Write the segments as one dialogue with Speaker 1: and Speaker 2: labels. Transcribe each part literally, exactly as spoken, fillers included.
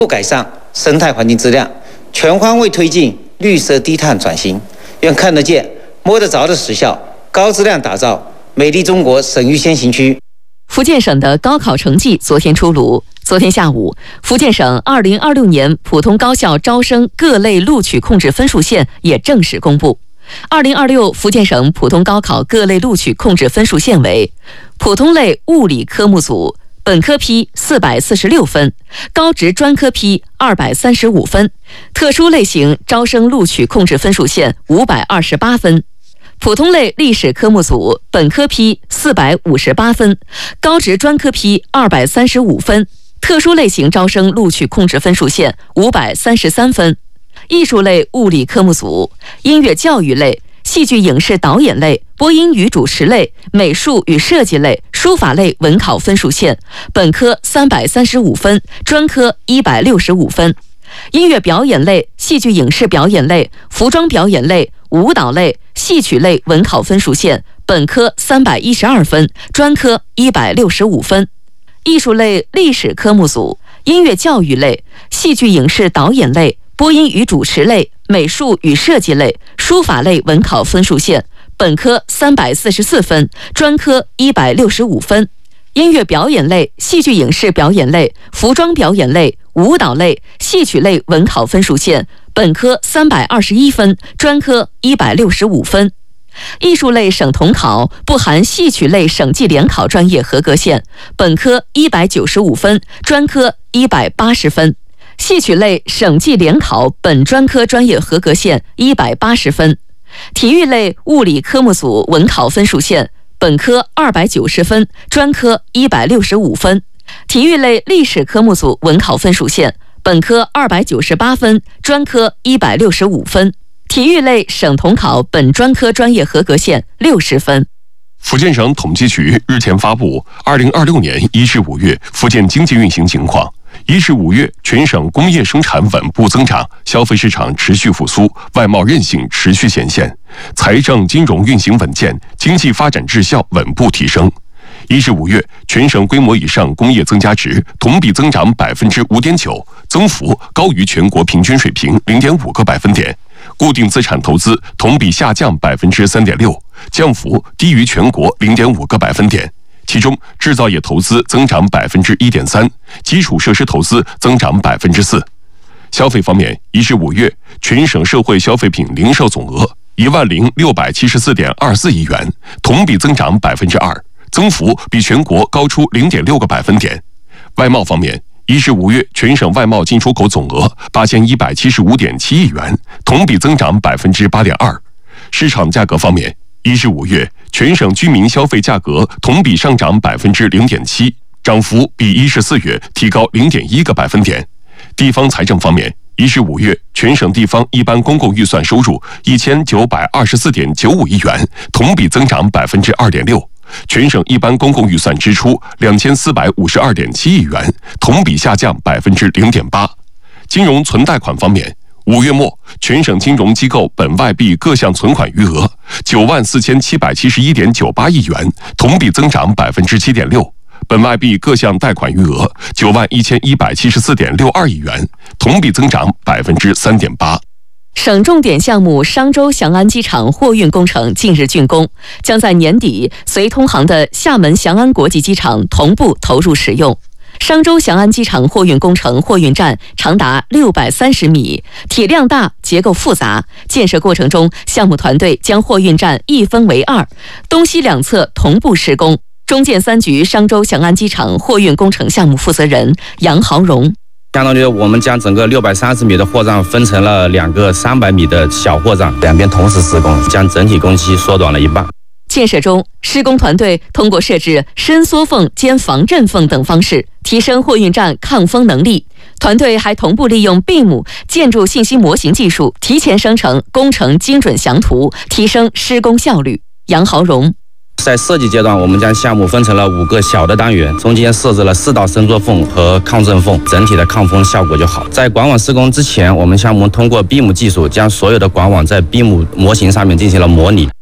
Speaker 1: 不改善生态环境质量，全方位推进绿色低碳转型，愿看得见、摸得着的实效，高质量打造美丽中国省域先行区。
Speaker 2: 福建省的高考成绩昨天出炉。昨天下午，福建省二零二六年普通高校招生各类录取控制分数线也正式公布。二零二六福建省普通高考各类录取控制分数线为：普通类物理科目组本科批四百四十六分，高职专科批二百三十五分，特殊类型招生录取控制分数线五百二十八分。普通类历史科目组本科批四百五十八分，高职专科批二百三十五分，特殊类型招生录取控制分数线五百三十三分。艺术类物理科目组音乐教育类、戏剧影视导演类、播音与主持类、美术与设计类、书法类文考分数线本科三百三十五分，专科一百六十五分。音乐表演类、戏剧影视表演类、服装表演类、舞蹈类、戏曲类文考分数线本科三百一十二分，专科一百六十五分。艺术类历史科目组音乐教育类、戏剧影视导演类、播音与主持类、美术与设计类、书法类文考分数线本科三百四十四分，专科一百六十五分。音乐表演类、戏剧影视表演类、服装表演类、舞蹈类、戏曲类文考分数线本科三百二十一分，专科一百六十五分。艺术类省统考不含戏曲类省际联考专业合格线本科一百九十五分，专科一百八十分。戏曲类省际联考本专科专业合格线一百八十分。体育类物理科目组文考分数线本科二百九十分，专科一百六十五分。体育类历史科目组文考分数线本科二百九十八分，专科一百六十五分。体育类省统考本专科专业合格线六十分。
Speaker 3: 福建省统计局日前发布二零二六年一至五月福建经济运行情况。一至五月，全省工业生产稳步增长，消费市场持续复苏，外贸韧性持续显现，财政金融运行稳健，经济发展质效稳步提升。一至五月，全省规模以上工业增加值同比增长百分之五点九，增幅高于全国平均水平零点五个百分点。固定资产投资同比下降百分之三点六，降幅低于全国零点五个百分点。其中，制造业投资增长百分之一点三，基础设施投资增长百分之四。消费方面，一至五月，全省社会消费品零售总额一万零六百七十四点二四亿元，同比增长百分之二，增幅比全国高出零点六个百分点。外贸方面，一至五月，全省外贸进出口总额八千一百七十五点七亿元，同比增长百分之八点二。市场价格方面，一至五月，全省居民消费价格同比上涨百分之零点七，涨幅比一至四月提高零点一个百分点。地方财政方面，一至五月，全省地方一般公共预算收入一千九百二十四点九五亿元，同比增长百分之二点六。全省一般公共预算支出两千四百五十二点七亿元，同比下降百分之零点八。金融存贷款方面，五月末，全省金融机构本外币各项存款余额九万四千七百七十一点九八亿元，同比增长百分之七点六。本外币各项贷款余额九万一千一百七十四点六二亿元，同比增长百分之三点八。
Speaker 2: 省重点项目商州翔安机场货运工程近日竣工，将在年底随通航的厦门翔安国际机场同步投入使用。商州翔安机场货运工程货运站长达六百三十米，体量大，结构复杂。建设过程中，项目团队将货运站一分为二，东西两侧同步施工。中建三局商州翔安机场货运工程项目负责人杨豪荣。
Speaker 4: 相当于我们将整个六百三十米的货站分成了两个三百米的小货站，两边同时施工，将整体工期缩短了一半。
Speaker 2: 建设中，施工团队通过设置伸缩缝兼防震缝等方式，提升货运站抗风能力。团队还同步利用 B I M 建筑信息模型技术，提前生成工程精准详图，提升施工效率。杨豪荣。
Speaker 4: 在设计阶段，我们将项目分成了五个小的单元，中间设置了四道伸缩缝和抗震缝，整体的抗风效果就好。在管网施工之前，我们项目通过 B I M 技术将所有的管网在 B I M 模型上面进行了模拟。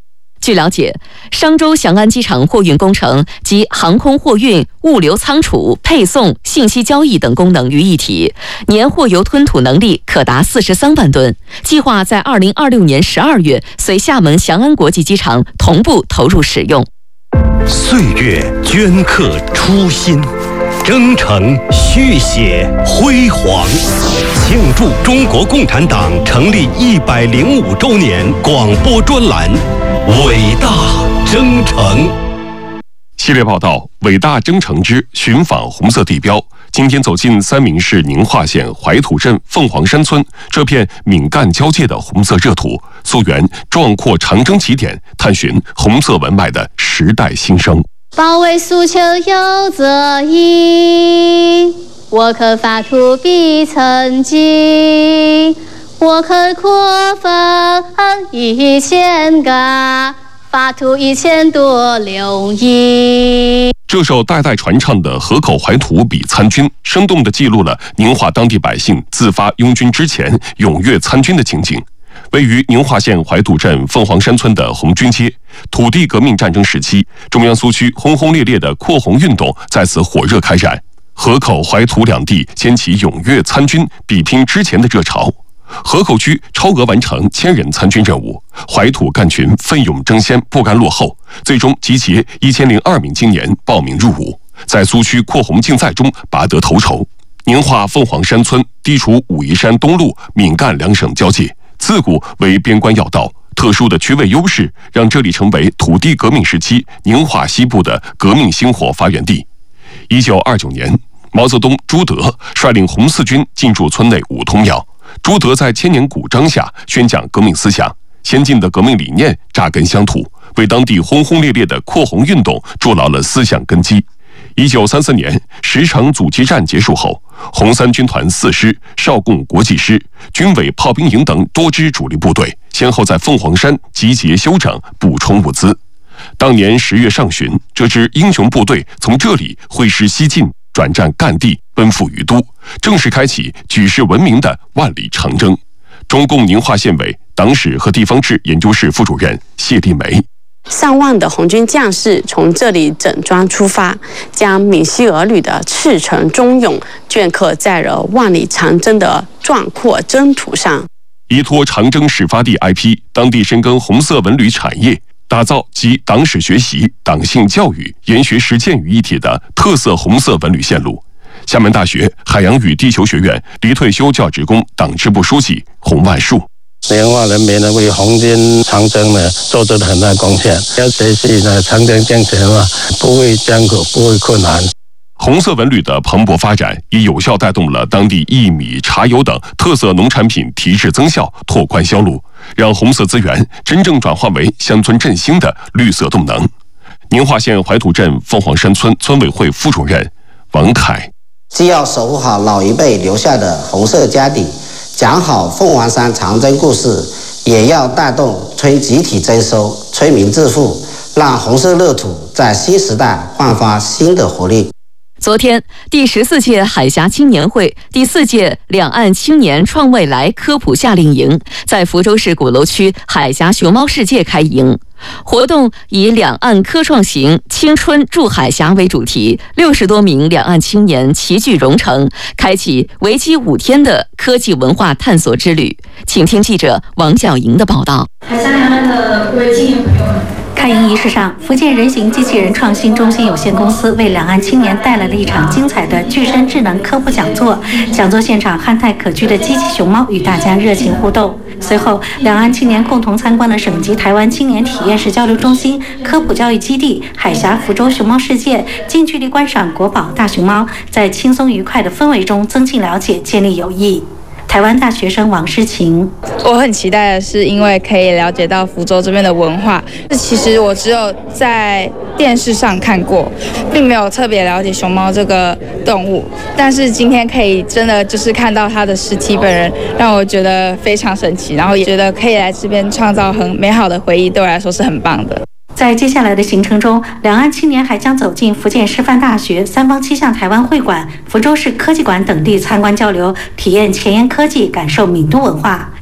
Speaker 2: 据了解，商州翔安机场货运工程及航空货运、物流仓储、配送、信息交易等功能于一体，年货油吞吐能力可达四十三万吨。计划在二零二六年十二月随厦门翔安国际机场同步投入使用。
Speaker 5: 岁月镌刻初心，征程续写辉煌。庆祝中国共产党成立一百零五周年广播专栏《伟大征程》
Speaker 3: 系列报道《伟大征程之寻访红色地标》，今天走进三明市宁化县怀土镇凤凰山村这片闽赣交界的红色热土，溯源壮阔长征起点，探寻红色文脉的时代新生。
Speaker 6: 保卫诉求有责任，我可发土必曾经，我可扩分一千个，发土一千多留意。
Speaker 3: 这首代代传唱的河口怀土比参军，生动地记录了宁化当地百姓自发拥军之前踊跃参军的情景。位于宁化县怀土镇凤凰山村的红军街，土地革命战争时期，中央苏区轰轰烈烈的扩红运动在此火热开展，河口、怀土两地掀起踊跃参军、比拼之前的热潮。河口区超额完成千人参军任务，怀土干群奋勇争先，不甘落后，最终集结一千零二名青年报名入伍，在苏区扩红竞赛中拔得头筹。宁化凤凰山村地处武夷山东路闽赣两省交界，自古为边关要道，特殊的区位优势让这里成为土地革命时期宁化西部的革命星火发源地。一九二九年，毛泽东、朱德率领红四军进驻村内五通庙。朱德在千年古章下宣讲革命思想，先进的革命理念扎根乡土，为当地轰轰烈烈的扩红运动筑牢了思想根基。一九三四年，十场阻击战结束后，红三军团四师、少共国际师、军委炮兵营等多支主力部队，先后在凤凰山集结休整，补充物资。当年十月上旬，这支英雄部队从这里会师西进，转战赣地，奔赴于都，正式开启举世闻名的万里长征。中共宁化县委党史和地方志研究室副主任谢丽梅。
Speaker 7: 上万的红军将士从这里整装出发，将闽西儿女的赤诚忠勇镌刻在了万里长征的壮阔征途上。
Speaker 3: 依托长征始发地 I P， 当地深耕红色文旅产业，打造集党史学习、党性教育、研学实践于一体的特色红色文旅线路。厦门大学海洋与地球学院离退休教职工党支部书记洪万树。
Speaker 8: 宁化人民呢为红军长征呢做出了很大贡献，要学习呢长征精神嘛，不畏艰苦，不畏困难。
Speaker 3: 红色文旅的蓬勃发展，也有效带动了当地薏米、茶油等特色农产品提质增效，拓宽销路，让红色资源真正转化为乡村振兴的绿色动能。宁化县怀土镇凤凰山村村委会副主任王凯。
Speaker 9: 既要守护好老一辈留下的红色家底，讲好凤凰山长征故事，也要带动催集体增收、催民致富，让红色热土在新时代焕发新的活力。
Speaker 2: 昨天，第十四届海峡青年会、第四届两岸青年创未来科普夏令营在福州市鼓楼区海峡熊猫世界开营。活动以两岸科创行青春助海峡为主题，六十多名两岸青年齐聚蓉城，开启为期五天的科技文化探索之旅。请听记者王小莹的报道。
Speaker 10: 海峡两岸的各位青年朋友们，开营仪式上，福建人形机器人创新中心有限公司为两岸青年带来了一场精彩的具身智能科普讲座。讲座现场，憨态可掬的机器熊猫与大家热情互动。随后，两岸青年共同参观了省级台湾青年体验式交流中心、科普教育基地、海峡福州熊猫世界，近距离观赏国宝大熊猫，在轻松愉快的氛围中增进了解，建立友谊。台湾大学生王诗晴，
Speaker 11: 我很期待的是，因为可以了解到福州这边的文化。其实我只有在电视上看过，并没有特别了解熊猫这个动物。但是今天可以真的就是看到它的实体本人，让我觉得非常神奇，然后也觉得可以来这边创造很美好的回忆，对我来说是很棒的。
Speaker 10: 在接下来的行程中，两岸青年还将走进福建师范大学、三方七巷台湾会馆、福州市科技馆等地参观交流，体验前沿科技，感受闽都文化。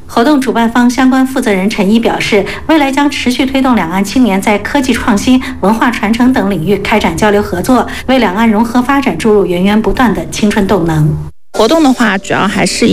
Speaker 10: 活动主办方相关负责人陈一表示，未来将持续推动两岸青年在科技创新、文化传承等领域开展交流合作，为两岸融合发展注入源源不断的青春动能。
Speaker 12: 活动的话，主要还是以